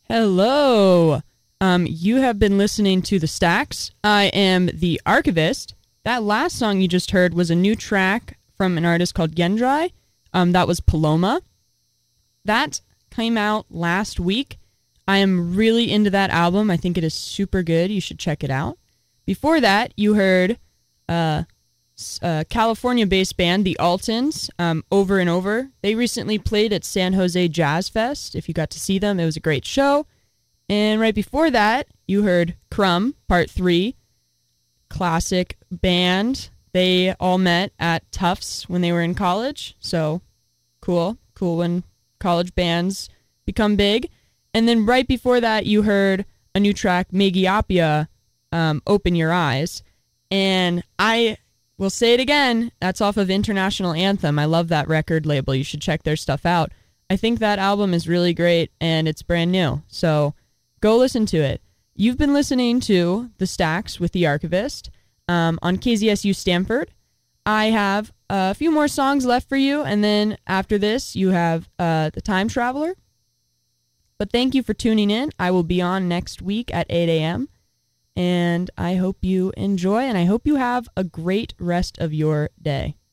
Hello. You have been listening to The Stacks. I am the Archivist. That last song you just heard was a new track from an artist called Gendry. That was Paloma. That came out last week. I am really into that album. I think it is super good. You should check it out. Before that, you heard California-based band, the Altons, Over and Over. They recently played at San Jose Jazz Fest. If you got to see them, it was a great show. And right before that, you heard Crumb, Part 3. Classic band. They all met at Tufts when they were in college. So, cool. Cool when college bands become big. And then right before that, you heard a new track, Megiapia, Open Your Eyes. And I will say it again, that's off of International Anthem. I love that record label. You should check their stuff out. I think that album is really great, and it's brand new. So go listen to it. You've been listening to The Stacks with the Archivist on KZSU Stanford. I have a few more songs left for you, and then after this, you have The Time Traveler. But thank you for tuning in. I will be on next week at 8 a.m., and I hope you enjoy, and I hope you have a great rest of your day.